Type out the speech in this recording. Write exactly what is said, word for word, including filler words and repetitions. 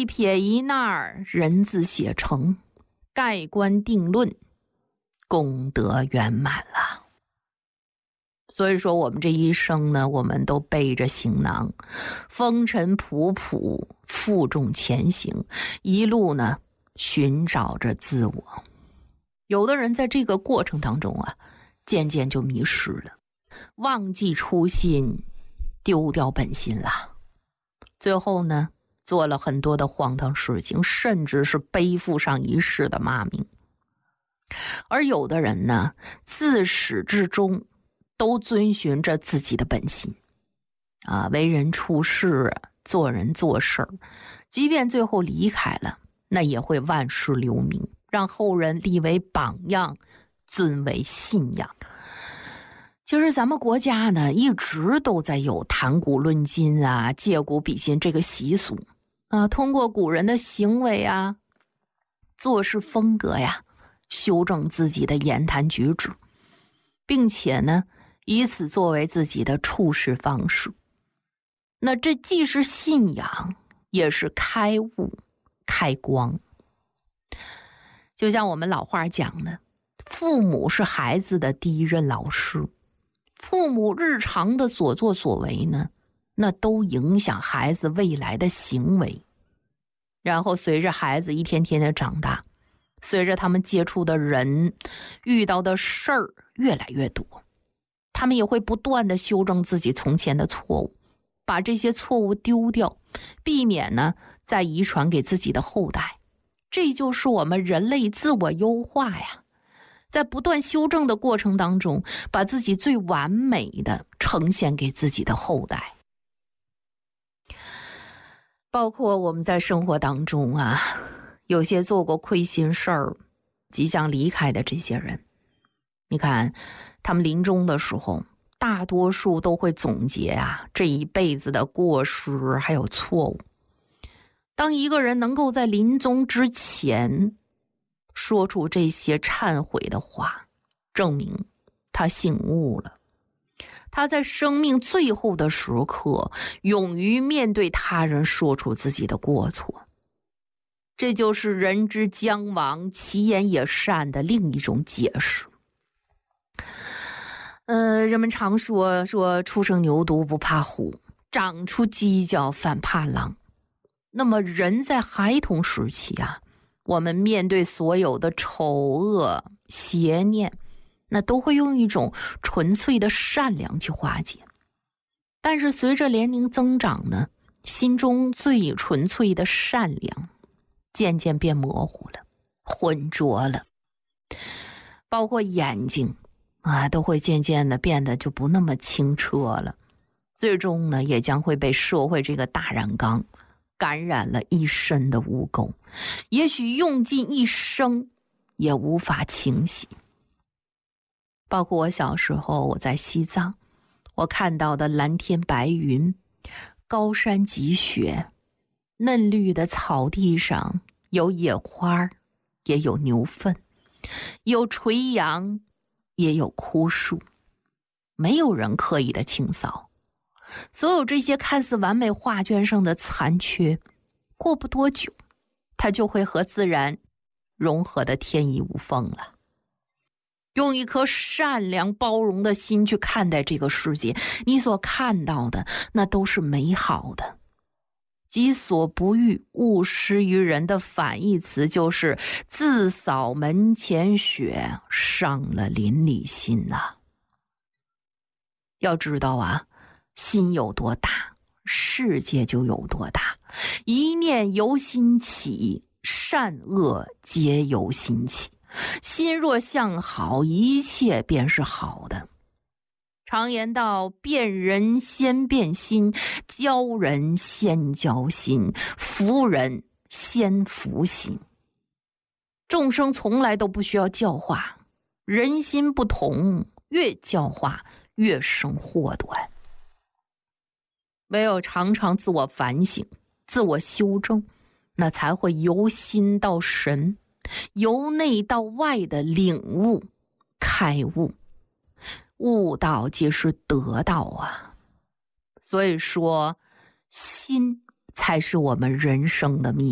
一撇一捺儿，人字写成，盖棺定论，功德圆满了。所以说我们这一生呢，我们都背着行囊，风尘仆仆，负重前行，一路呢寻找着自我。有的人在这个过程当中啊，渐渐就迷失了，忘记初心，丢掉本心了。最后呢，做了很多的荒唐事情，甚至是背负上一世的骂名。而有的人呢，自始至终都遵循着自己的本心啊，为人处事，做人做事，即便最后离开了，那也会万世留名，让后人立为榜样，尊为信仰。其实咱们国家呢，一直都在有谈古论今啊，借古比今这个习俗啊，通过古人的行为啊、做事风格呀，修正自己的言谈举止，并且呢，以此作为自己的处事方式。那这既是信仰，也是开悟、开光。就像我们老话讲的，父母是孩子的第一任老师，父母日常的所作所为呢，那都影响孩子未来的行为。然后随着孩子一天天的长大，随着他们接触的人、遇到的事儿越来越多，他们也会不断的修正自己从前的错误，把这些错误丢掉，避免呢再遗传给自己的后代。这就是我们人类自我优化呀，在不断修正的过程当中，把自己最完美的呈现给自己的后代。包括我们在生活当中啊，有些做过亏心事儿、即将离开的这些人，你看他们临终的时候，大多数都会总结啊这一辈子的过失还有错误。当一个人能够在临终之前说出这些忏悔的话，证明他醒悟了。他在生命最后的时刻，勇于面对他人，说出自己的过错。这就是人之将亡，其言也善的另一种解释。呃，人们常说说初生牛犊不怕虎，长出犄角反怕狼。那么人在孩童时期啊，我们面对所有的丑恶邪念，那都会用一种纯粹的善良去化解。但是随着年龄增长呢，心中最纯粹的善良渐渐变模糊了，浑浊了，包括眼睛啊，都会渐渐的变得就不那么清澈了。最终呢，也将会被社会这个大染缸感染了一身的污垢，也许用尽一生也无法清洗。包括我小时候，我在西藏，我看到的蓝天白云，高山积雪，嫩绿的草地上有野花，也有牛粪，有垂杨，也有枯树，没有人刻意的清扫。所有这些看似完美画卷上的残缺，过不多久，它就会和自然融合的天衣无缝了。用一颗善良包容的心去看待这个世界，你所看到的那都是美好的。己所不欲，勿施于人的反义词就是自扫门前雪，伤了邻里心啊。要知道啊，心有多大，世界就有多大。一念由心起，善恶皆由心起。心若向好，一切便是好的。常言道，辨人先辨心，教人先教心，服人先服心。众生从来都不需要教化，人心不同，越教化越生祸端。唯有常常自我反省，自我修正，那才会由心到神，由内到外的领悟、开悟。悟道即是得道啊。所以说，心才是我们人生的秘密。